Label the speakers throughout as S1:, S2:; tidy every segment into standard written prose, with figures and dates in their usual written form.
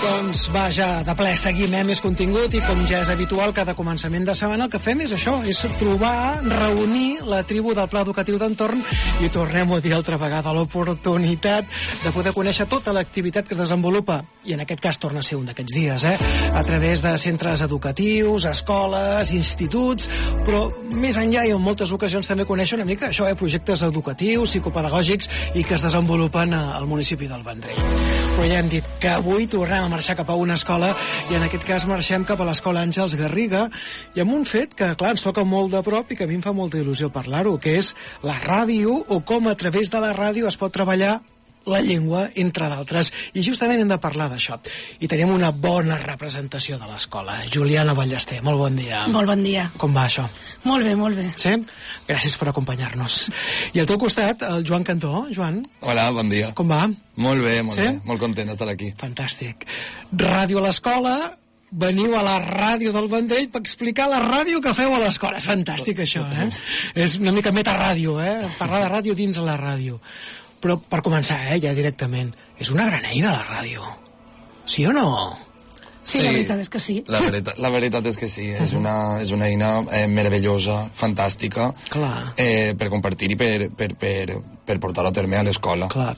S1: Doncs va, ja de ple seguim més contingut i com ja és habitual cada començament de setmana el que fem és això, és trobar, reunir la tribu del Pla Educatiu d'Entorn i tornem a dir altra vegada l'oportunitat de poder conèixer tota l'activitat que es desenvolupa i en aquest cas torna a ser un d'aquests dies, a través de centres educatius, escoles, instituts, però més enllà i en moltes ocasions també conèixer una mica això, projectes educatius, psicopedagògics i que es desenvolupen al municipi del Vendrell. Però ja hem dit que avui tornem a marxar cap a una escola i en aquest cas marxem cap a l'escola Àngels Garriga i amb un fet que, clar, ens toca molt de prop i que a mi em fa molta il·lusió parlar-ho, que és la ràdio o com a través de la ràdio es pot treballar la llengua, entre d'altres. I justament hem de parlar d'això. I tenim una bona representació de l'escola. Juliana Ballester, molt bon dia.
S2: Molt bon dia.
S1: Com va això?
S2: Molt bé, molt bé.
S1: Sí? Gràcies per acompanyar-nos. I al teu costat, el Joan Cantó. Joan.
S3: Hola, bon dia.
S1: Com va?
S3: Molt bé, molt bé. Molt content d'estar aquí.
S1: Fantàstic. Ràdio a l'escola, veniu a la ràdio del Vendrell per explicar la ràdio que feu a l'escola. És fantàstic, això, És una mica metaràdio, Parlar de ràdio dins la ràdio. Però per començar, ja directament, és una gran eina la ràdio. Sí o no?
S2: Sí, la veritat és que sí.
S3: La veritat és que sí. És una eina meravellosa, fantàstica, per compartir i per portar-ho a terme a l'escola.
S1: Clar.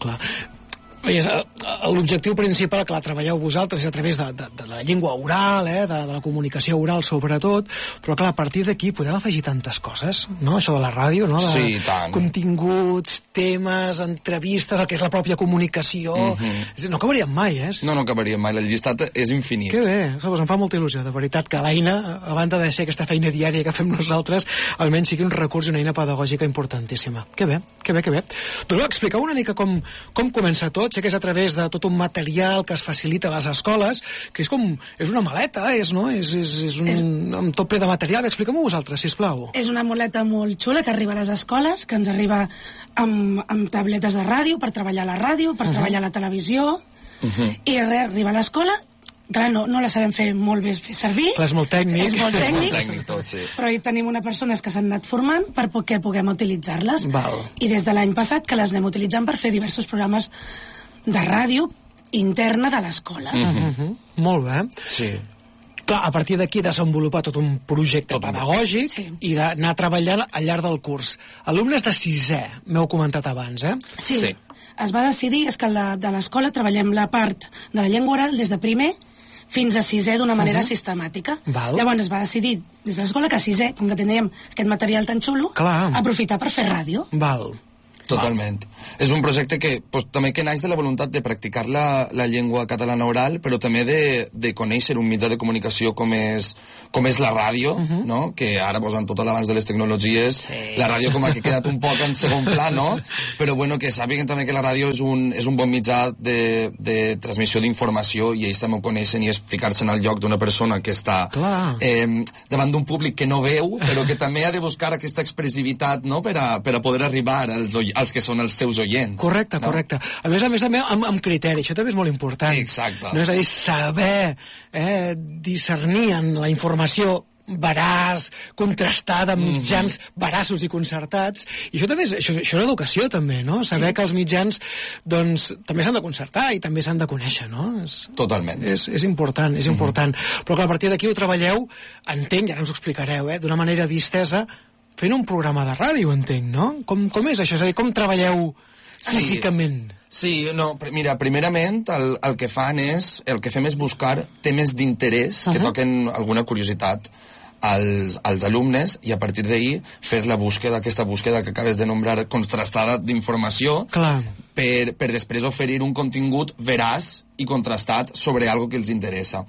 S1: L'objectiu principal, clar, treballeu vosaltres és a través de la llengua oral, de la comunicació oral sobretot, però clar, a partir d'aquí podem afegir tantes coses, no? Això de la ràdio, no?
S3: Sí, tant.
S1: Continguts, temes, entrevistes, el que és la pròpia comunicació. No acabaríem mai,
S3: No acabaríem mai, el llistat és infinit.
S1: Que bé, em fa molta il·lusió, de veritat, que l'eina, a banda de ser aquesta feina diària que fem nosaltres, almenys sigui un recurs i una eina pedagògica importantíssima. Que bé. Doncs expliqueu una mica com comença tot. Sé que és a través de tot un material que es facilita a les escoles, que és una maleta, amb tot ple de material. Expliqueu-m'ho vosaltres, sisplau.
S2: És una maleta molt xula que arriba a les escoles, que ens arriba amb tabletes de ràdio, per treballar a la ràdio, per treballar a la televisió, i arriba a l'escola. Clar, no la sabem fer molt bé fer servir.
S1: Clar, és molt tècnic.
S3: És molt tècnic tot, sí.
S2: Però hi tenim unes persones que s'han anat formant perquè puguem utilitzar-les.
S1: Val.
S2: I des de l'any passat que les anem utilitzant per fer diversos programes de ràdio interna de l'escola.
S1: Molt bé.
S3: Sí.
S1: Clar, a partir d'aquí desenvolupar tot un projecte pedagògic i d'anar treballant al llarg del curs. Alumnes de 6è, m'heu comentat abans,
S2: Sí. Es va decidir que de l'escola treballem la part de la llengua oral des de primer fins a 6è d'una manera sistemàtica. Llavors es va decidir des de l'escola que a 6è, com que tindríem aquest material tan xulo, aprofitar per fer ràdio.
S3: Totalment. És un projecte que també que naix de la voluntat de practicar la llengua catalana oral, però també de conèixer un mitjà de comunicació com és la ràdio, no? Que ara, amb tot l'abans de les tecnologies, la ràdio com que ha quedat un poc en segon pla, no? Però bueno, que sàpiguen també que la ràdio és un bon mitjà de transmissió d'informació i ells també ho coneixen i és ficar-se en el lloc d'una persona que està davant d'un públic que no veu, però que també ha de buscar aquesta expressivitat, no? Per a poder arribar als que són els seus oients.
S1: Correcte. A més també amb criteri, això també és molt important.
S3: Exacte.
S1: No és a dir, saber discernir en la informació veraç, contrastada, amb mitjans veraços i concertats. I això també és educació, també, no? Saber que els mitjans, doncs, també s'han de concertar i també s'han de conèixer, no?
S3: Totalment.
S1: És important, Però que a partir d'aquí ho treballeu, entenc, i ara ens ho explicareu, d'una manera distesa, fent un programa de ràdio, entenc, no? Com és això? És a dir, com treballeu físicament?
S3: Sí, no, mira, primerament el que fem és buscar temes d'interès que toquen alguna curiositat als alumnes i a partir d'ahir fer aquesta búsqueda que acabes de nombrar contrastada d'informació per després oferir un contingut veraç i contrastat sobre algo que els interessa.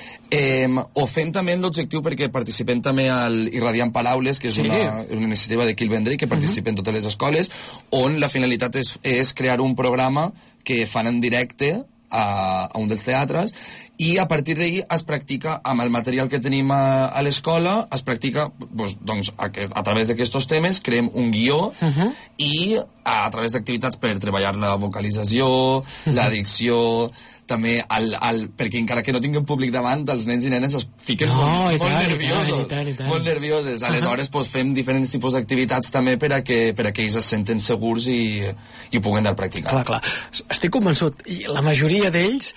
S3: Ho fem també en l'objectiu perquè participem també al Irradiant Paraules, que és una iniciativa d'aquí al Vendrell que participa en totes les escoles, on la finalitat és crear un programa que fan en directe a un dels teatres i a partir d'ahir es practica amb el material que tenim a l'escola, es practica doncs, a través d'aquests temes, creem un guió i a través d'activitats per treballar la vocalització, la dicció, també perquè encara que no tinguem públic davant, els nens i nenes es fiquen molt nerviosos. Aleshores fem diferents tipus d'activitats també per a que ells es senten segurs i ho puguen anar practicant.
S1: Clar. Estic convençut, i la majoria d'ells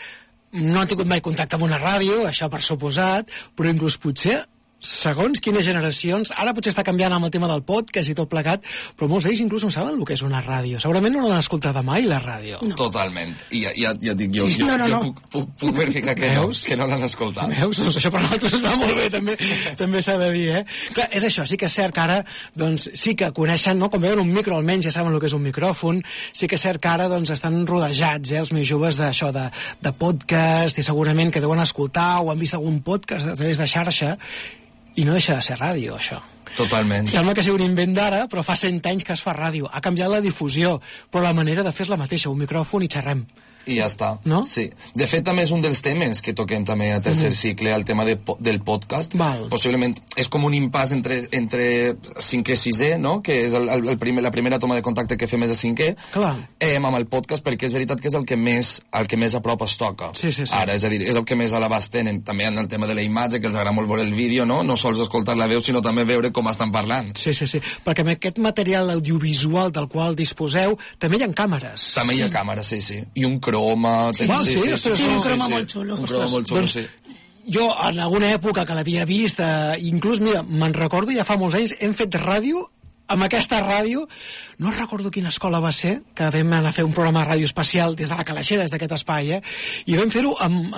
S1: no han tingut mai contacte amb una ràdio, això per suposat, però inclús potser segons quines generacions, ara potser està canviant amb el tema del podcast i tot plegat, però molts d'ells inclús no saben el que és una ràdio. Segurament no l'han escoltat mai, la ràdio.
S3: No. Totalment. I ja dic, jo puc verificar que no l'han escoltat.
S1: Veus? Doncs això per nosaltres va molt bé, també s'ha de dir, Clar, és això, sí que és cert que ara, doncs, sí que coneixen, no? Com veuen un micro, almenys ja saben el que és un micròfon, sí que és cert que ara, doncs, estan rodejats, els més joves d'això, de podcast, i segurament que deuen escoltar o han vist algun podcast a través de xarxa, i no deixa de ser ràdio, això.
S3: Totalment.
S1: Sembla que sigui un invent d'ara, però fa 100 anys que es fa ràdio. Ha canviat la difusió, però la manera de fer és la mateixa, un micròfon i xerrem.
S3: I ja està.
S1: No?
S3: Sí. De fet, també és un dels temes que toquem també a tercer cicle, el tema del podcast.
S1: Val.
S3: Possiblement és com un impàs entre 5è i 6è, no? Que és la primera toma de contacte que fem és a 5è.
S1: Clar.
S3: Amb el podcast, perquè és veritat que és el que més a prop es toca.
S1: Sí.
S3: Ara, és a dir, és el que més a l'abast tenen. També en el tema de la imatge, que els agrada molt veure el vídeo, no? No sols escoltar la veu, sinó també veure com estan parlant.
S1: Sí. Perquè amb aquest material audiovisual del qual disposeu, també hi ha càmeres.
S3: També hi ha càmeres, sí. I un croma...
S2: Sí, un croma molt xulo.
S3: Un croma molt xulo, sí.
S1: Jo, en alguna època que l'havia vist, inclús, mira, me'n recordo, ja fa molts anys, hem fet ràdio amb aquesta ràdio, no recordo quina escola va ser, que vam anar a fer un programa de ràdio especial des de la Calaixera, des d'aquest espai, i vam fer-ho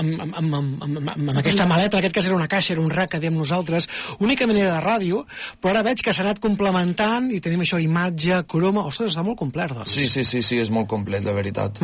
S1: amb aquesta maleta, en aquest cas era una caixa, era un rack que diem nosaltres, única manera de ràdio, però ara veig que s'ha anat complementant i tenim això, imatge, croma, ostres, està molt complet, doncs.
S3: Sí, és molt complet, la veritat.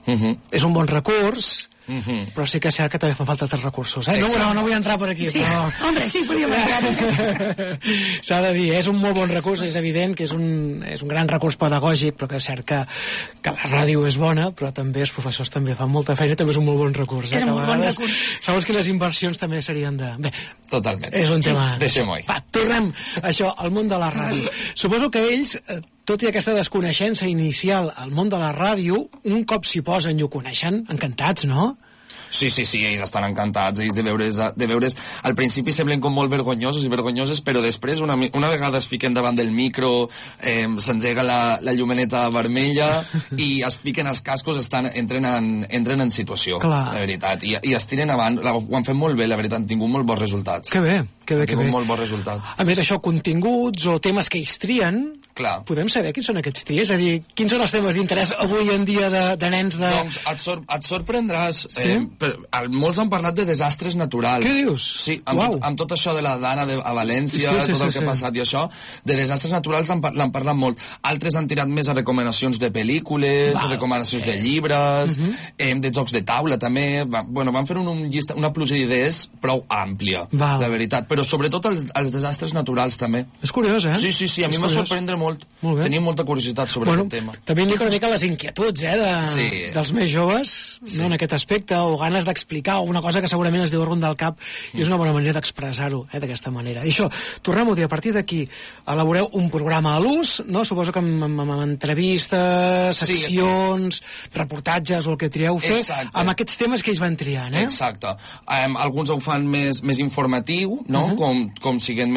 S1: És un bon recurs, però sí que és cert que també fa falta altres recursos, no vull entrar per aquí,
S2: sí.
S1: però...
S2: Hombre, sí, podríem entrar.
S1: S'ha de dir, és un molt bon recurs, és evident que és un gran recurs pedagògic, però que és cert que la ràdio és bona, però també els professors també fan molta feina, també és un molt bon recurs.
S2: És un molt bon recurs.
S1: Segons quines inversions també serien de... Bé,
S3: totalment.
S1: És un tema...
S3: Deixem-ho.
S1: Va, tornem això, al món de la ràdio. Suposo que ells, tot i aquesta desconeixença inicial al món de la ràdio, un cop s'hi posen i ho coneixen, encantats, no?
S3: Sí, ells estan encantats, ells de veure's al principi semblen com molt vergonyosos i vergonyoses, però després una vegada es fiquen davant del micro, s'engega la llumeneta vermella i es fiquen els cascos, entren en situació.
S1: Clar.
S3: La veritat, i es tiren avant, ho han fet molt bé, la veritat, han tingut molt bons resultats.
S1: Que bé.
S3: Han tingut molt bons resultats.
S1: A més, això, continguts o temes que ells trien,
S3: clar.
S1: Podem saber quins són aquests tries? És a dir, quins són els temes d'interès avui en dia de nens de...
S3: Doncs et sorprendràs.
S1: Sí?
S3: Molts han parlat de desastres naturals.
S1: Què dius?
S3: Sí, amb tot això de la Dana a València, tot el que ha passat i això, de desastres naturals l'han parlat molt. Altres han tirat més a recomanacions de pel·lícules, recomanacions de llibres, de jocs de taula també. Van fer una pluja d'idees prou àmplia, la veritat. Però sobretot els desastres naturals també.
S1: És curiós,
S3: Sí, a mi m'ha sorprendre molt. Tenim molta curiositat sobre aquest tema.
S1: També indica una mica les inquietuds dels més joves en aquest aspecte, o ganes d'explicar una cosa que segurament es deu rondar al cap i és una bona manera d'expressar-ho d'aquesta manera. I això, tornem-ho a dir, a partir d'aquí elaboreu un programa a l'ús, no? Suposo que amb entrevistes, seccions, reportatges o el que trieu fer, amb aquests temes que ells van triant,
S3: Exacte. Alguns ho fan més informatiu, no? Com siguent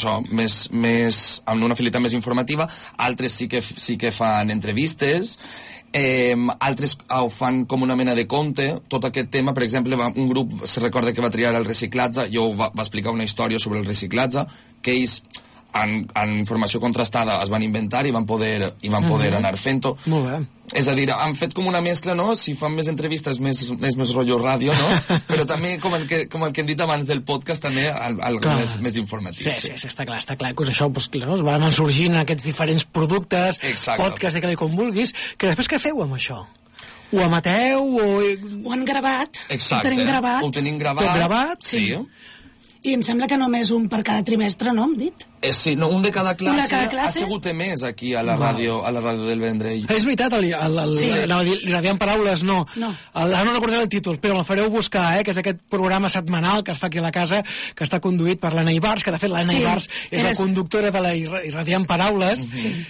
S3: més amb una finalitat més informativa, altres sí que fan entrevistes, altres ho fan com una mena de conte. Tot aquest tema, per exemple, un grup se recorda que va triar el reciclatge, jo va explicar una història sobre el reciclatge, que ells en informació contrastada es van inventar i van poder anar fent-ho.
S1: Molt bé.
S3: És a dir, han fet com una mescla, no? Si fan més entrevistes, més rotllo ràdio, no? Però també, com el que hem dit abans del podcast, també algo més informatiu.
S1: Sí, està clar. Pues això, es van sorgint aquests diferents productes, podcast, de com vulguis, que després què feu amb això? Ho emeteu
S2: Ho han gravat.
S3: Exacte. Ho tenim gravat. Sí.
S2: I em sembla que només un per cada trimestre, no? Hem dit?
S3: Sí, no, un de cada classe ha sigut emès aquí a la ràdio del Vendrell.
S1: És veritat, li radiem paraules, no. Ara no recordem el títol, però el fareu buscar, que és aquest programa setmanal que es fa aquí a la casa, que està conduït per l'Anna Ibars, que de fet l'Anna Ibars és la conductora de la Irradiem Paraules,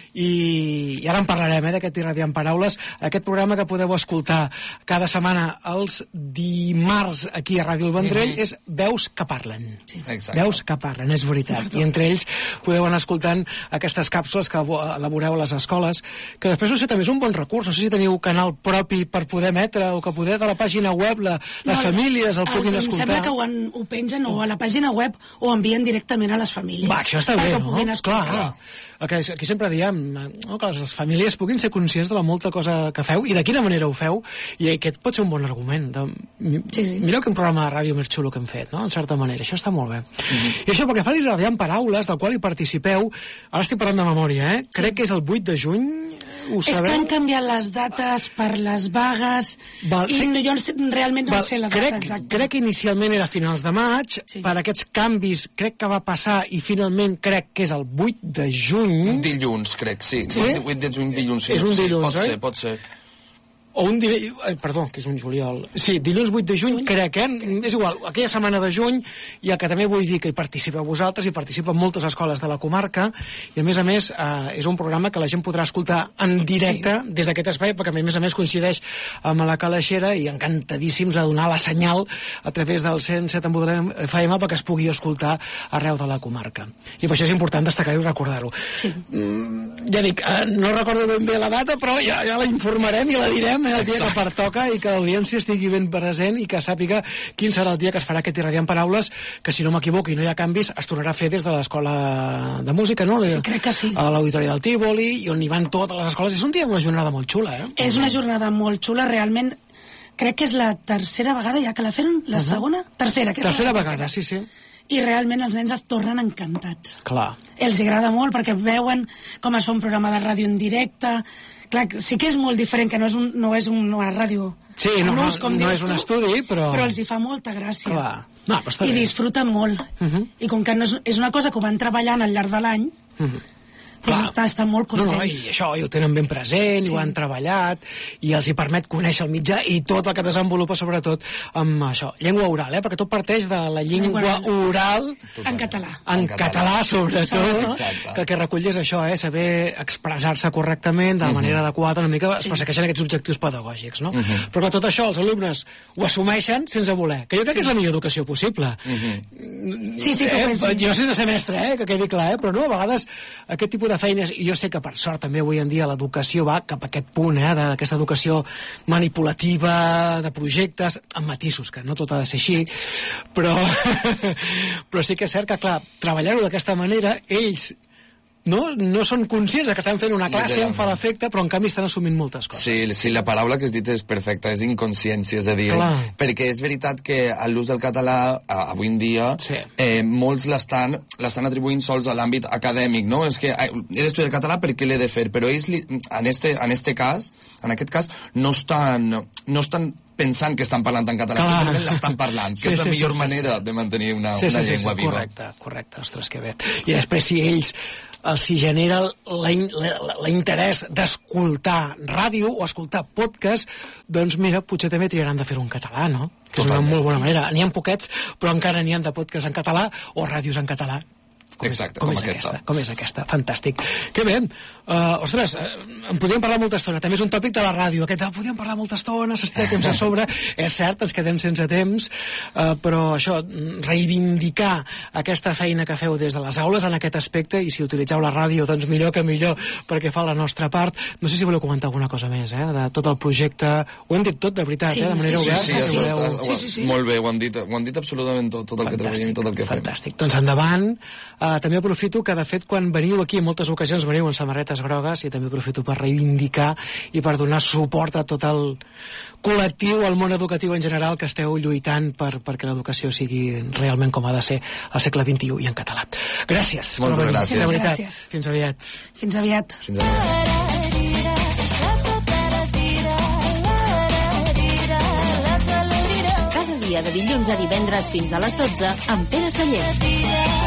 S1: i ara en parlarem, d'aquest Irradiem Paraules, aquest programa que podeu escoltar cada setmana els dimarts aquí a Ràdio El Vendrell és Veus que parlen. Veus que parlen, és veritat. I entre ells podeu anar escoltant aquestes càpsules que elaboreu a les escoles, que després, no sé, també és un bon recurs. No sé si teniu canal propi per poder emetre, o que poder de la pàgina web les famílies el puguin escoltar.
S2: Em sembla que ho pengen o a la pàgina web o envien directament a les famílies.
S1: Va, això està bé, no?
S2: Puguin escoltar.
S1: Clar. Aquí sempre diem que les famílies puguin ser conscients de la molta cosa que feu i de quina manera ho feu, i aquest pot ser un bon argument. Mireu quin programa de ràdio més xulo que hem fet, no? En certa manera, això està molt bé. I això, perquè fa l'Irradiant Paraules, del qual hi participeu, ara estic parlant de memòria, crec que és el 8 de juny, ho sabeu?
S2: És que han canviat les dates per les vagues, jo realment no sé la data exacta.
S1: Crec que inicialment era a finals de maig, per aquests canvis crec que va passar, i finalment crec que és el 8 de juny.
S3: Dilluns, crec, sí. 8 de juny, dilluns, sí.
S1: És un dilluns, oi?
S3: Pot ser.
S1: O un perdó, que és un juliol. Sí, dilluns 8 de juny, crec, és igual, aquella setmana de juny, i el que també vull dir que hi participeu vosaltres, hi participen moltes escoles de la comarca, i a més, és un programa que la gent podrà escoltar en directe des d'aquest espai, perquè a més coincideix amb la Calaixera, i encantadíssims a donar la senyal a través del 107 FM perquè es pugui escoltar arreu de la comarca. I per això és important destacar-ho i recordar-ho.
S2: Sí.
S1: Ja dic, no recordo ben bé la data, però ja la informarem i la direm el dia que pertoca, i que l'audiència estigui ben present i que sàpiga quin serà el dia que es farà aquest Irradiant Paraules, que si no m'equivoco i no hi ha canvis, es tornarà a fer des de l'Escola de Música, no?
S2: Sí, crec que sí.
S1: A l'Auditori del Tívoli, i on hi van totes les escoles. És un dia, una jornada molt xula,
S2: És una jornada molt xula, realment. Crec que és la tercera vegada ja que la feren, la segona? Tercera
S1: vegada, sí.
S2: I realment els nens es tornen encantats.
S1: Clar.
S2: Els agrada molt perquè veuen com es fa un programa de ràdio en directe. Clar, sí que és molt diferent, que no és una ràdio
S1: no és un estudi, però
S2: els hi fa molta gràcia.
S1: Clar. No,
S2: i disfruten molt. I com que és una cosa que ho van treballant al llarg de l'any, doncs estan molt contents.
S1: I això, i ho tenen ben present, i ho han treballat, i els hi permet conèixer el mitjà i tot el que desenvolupa, sobretot amb això. Llengua oral, perquè tot parteix de la llengua oral
S2: en català.
S1: En català, sobretot, que el que recull és això, saber expressar-se correctament, de la manera adequada, una mica es persegueixen aquests objectius pedagògics, no? Però clar, tot això els alumnes ho assumeixen sense voler, que jo crec que és la millor educació possible.
S2: Sí, que ho penso.
S1: Jo sense ser mestre, que quedi clar, però no, a vegades aquest tipus de feines, i jo sé que per sort també avui en dia l'educació va cap a aquest punt, d'aquesta educació manipulativa, de projectes, amb matisos, que no tot ha de ser així, però sí que és cert que, clar, treballar-ho d'aquesta manera, ells no són conscients que estan fent una classe, em fa l'efecte, però en canvi estan assumint moltes coses. Sí,
S3: la paraula que has dit és perfecta, és inconsciència, és a dir, perquè és veritat que l'ús del català, avui en dia, molts l'estan atribuint sols a l'àmbit acadèmic, no? És que he d'estudiar català perquè l'he de fer, però ells, en aquest cas, no estan pensant que estan parlant en català, simplement l'estan parlant, que és la millor manera de mantenir una llengua viva.
S1: Correcte, ostres, que bé. I després si ells si genera l'interès d'escoltar ràdio o escoltar podcast, doncs mira, potser també triaran de fer-ho en català, no? Que és una molt bona manera. N'hi ha poquets, però encara n'hi ha de podcast en català o ràdios en català.
S3: Exacte, com aquesta.
S1: Com és aquesta, fantàstic. Que bé. Ostres, en podríem parlar molta estona. També és un tòpic de la ràdio. Podríem parlar molta estona, s'estira temps a sobre. És cert, ens quedem sense temps, però això, reivindicar aquesta feina que feu des de les aules en aquest aspecte, i si utilitzeu la ràdio, doncs millor que millor, perquè fa la nostra part. No sé si voleu comentar alguna cosa més, de tot el projecte. Ho hem dit tot, de veritat, de manera oberta.
S3: Sí. Molt bé, ho han dit absolutament tot el que treballem i tot el que fem.
S1: Fantàstic. Doncs endavant. També aprofito que, de fet, quan veniu aquí, en moltes ocasions veniu en samarretes grogues, i també aprofito per reivindicar i per donar suport a tot el col·lectiu, al món educatiu en general, que esteu lluitant perquè l'educació sigui realment com ha de ser al segle XXI i en català. Gràcies.
S3: Moltes gràcies.
S1: De veritat. Fins aviat.
S2: Fins aviat.
S4: Cada dia de dilluns a divendres fins a les 12 amb Pere Sallent.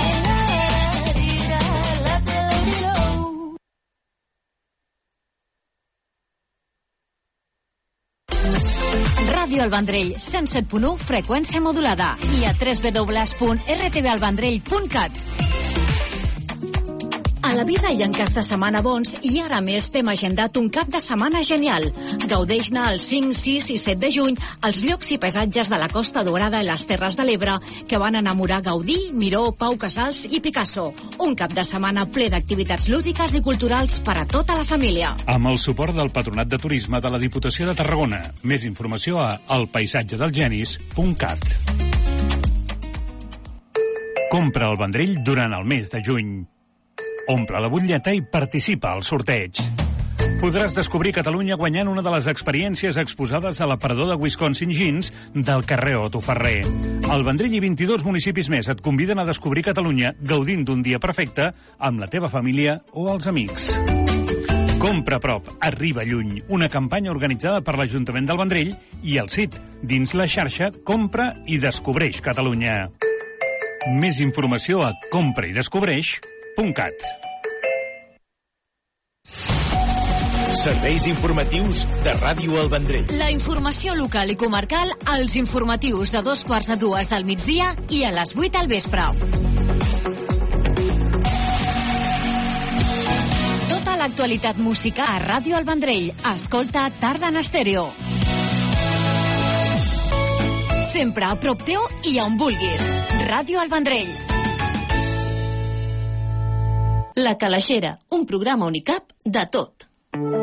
S4: Ràdio El Vendrell, 107.1, freqüència modulada, i a www.rtvalvendrell.cat. A la vida hi ha caps de setmana bons i ara més t'hem agendat un cap de setmana genial. Gaudeix-ne el 5, 6 i 7 de juny als llocs i paisatges de la Costa Daurada i les Terres de l'Ebre que van enamorar Gaudí, Miró, Pau Casals i Picasso. Un cap de setmana ple d'activitats lúdiques i culturals per a tota la família.
S5: Amb el suport del Patronat de Turisme de la Diputació de Tarragona. Més informació a elpaisatgedelgenis.cat. Compra el Vendrell durant el mes de juny. Omple la butlleta i participa al sorteig. Podràs descobrir Catalunya guanyant una de les experiències exposades a l'aparador de Wisconsin Jeans del carrer Otto Ferrer. El Vendrell i 22 municipis més et conviden a descobrir Catalunya gaudint d'un dia perfecte amb la teva família o els amics. Compra a prop, arriba lluny. Una campanya organitzada per l'Ajuntament del Vendrell i el CIT, dins la xarxa Compra i Descobreix Catalunya. Més informació a compraidescobreix.cat.
S6: Serveis informatius de Ràdio El Vendrell.
S4: La informació local i comarcal als informatius de 2:45 del migdia i a les 8 al vespre. Tota l'actualitat musical a Ràdio El Vendrell. Escolta Tarda en Estèreo. Sempre a prop teu i on vulguis. Ràdio El Vendrell. La Calaixera, un programa on hi cap de tot.